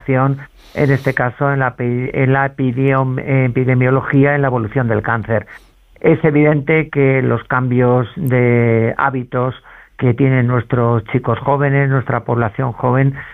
en este caso en la epidemiología, en la evolución del cáncer. Es evidente que los cambios de hábitos que tienen nuestros chicos jóvenes, nuestra población joven,